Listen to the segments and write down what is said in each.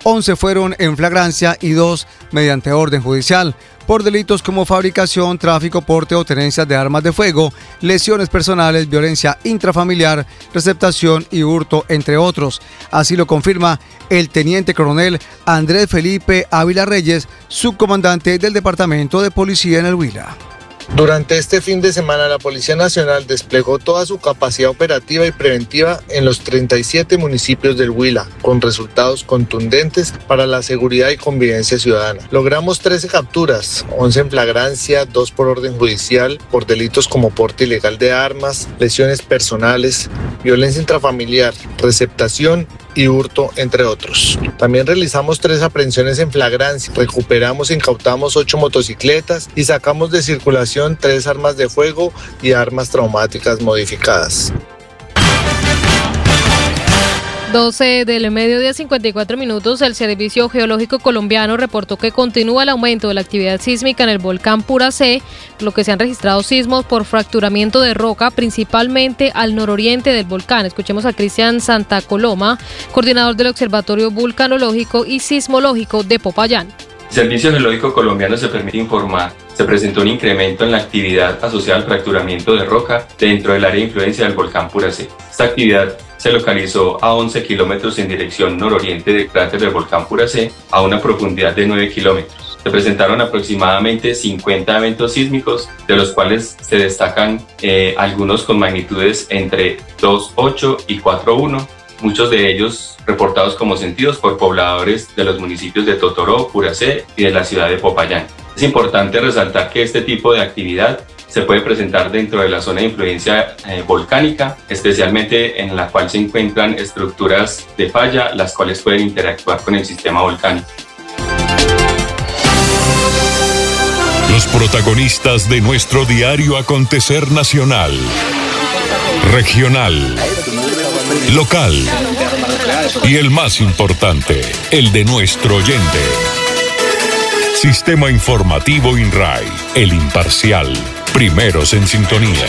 11 fueron en flagrancia y 2 mediante orden judicial, por delitos como fabricación, tráfico, porte o tenencia de armas de fuego, lesiones personales, violencia intrafamiliar, receptación y hurto, entre otros. Así lo confirma el teniente coronel Andrés Felipe Ávila Reyes, subcomandante del Departamento de Policía en el Huila. Durante este fin de semana, la Policía Nacional desplegó toda su capacidad operativa y preventiva en los 37 municipios del Huila, con resultados contundentes para la seguridad y convivencia ciudadana. Logramos 13 capturas, 11 en flagrancia, 2 por orden judicial, por delitos como porte ilegal de armas, lesiones personales, violencia intrafamiliar, receptación y hurto, entre otros. También realizamos 3 aprehensiones en flagrancia, recuperamos e incautamos 8 motocicletas y sacamos de circulación 3 armas de fuego y armas traumáticas modificadas. 12 del mediodía, 54 minutos. El Servicio Geológico Colombiano reportó que continúa el aumento de la actividad sísmica en el volcán Puracé, por lo que se han registrado sismos por fracturamiento de roca, principalmente al nororiente del volcán. Escuchemos a Cristian Santa Coloma, coordinador del Observatorio Vulcanológico y Sismológico de Popayán. El Servicio Geológico Colombiano se permite informar, se presentó un incremento en la actividad asociada al fracturamiento de roca dentro del área de influencia del volcán Puracé. Esta actividad se localizó a 11 kilómetros en dirección nororiente del cráter del volcán Puracé, a una profundidad de 9 kilómetros. Se presentaron aproximadamente 50 eventos sísmicos, de los cuales se destacan algunos con magnitudes entre 2.8 y 4.1, muchos de ellos reportados como sentidos por pobladores de los municipios de Totoró, Puracé y de la ciudad de Popayán. Es importante resaltar que este tipo de actividad se puede presentar dentro de la zona de influencia volcánica, especialmente en la cual se encuentran estructuras de falla, las cuales pueden interactuar con el sistema volcánico. Los protagonistas de nuestro diario acontecer nacional, regional, local y el más importante, el de nuestro oyente. Sistema Informativo INRAI, el imparcial, primeros en sintonía.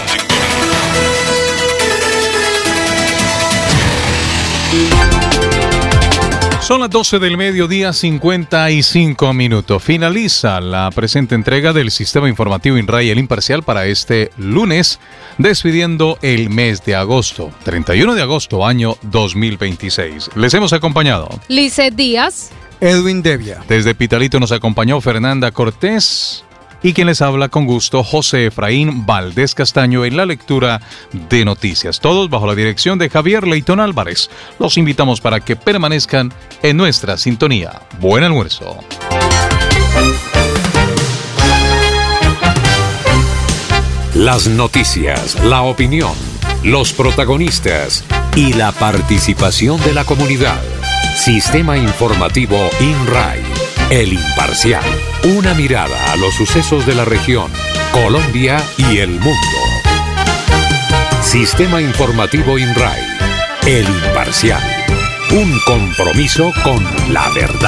Son las 12 del mediodía, 55 minutos. Finaliza la presente entrega del Sistema Informativo INRAI, el imparcial, para este lunes, despidiendo el mes de agosto, 31 de agosto, año 2026. Les hemos acompañado Lizeth Díaz, Edwin Devia. Desde Pitalito nos acompañó Fernanda Cortés. Y quien les habla con gusto, José Efraín Valdés Castaño, en la lectura de noticias. Todos bajo la dirección de Javier Leitón Álvarez. Los invitamos para que permanezcan en nuestra sintonía. Buen almuerzo. Las noticias, la opinión, los protagonistas y la participación de la comunidad. Sistema Informativo INRAI, el imparcial. Una mirada a los sucesos de la región, Colombia y el mundo. Sistema Informativo INRAI, el imparcial. Un compromiso con la verdad.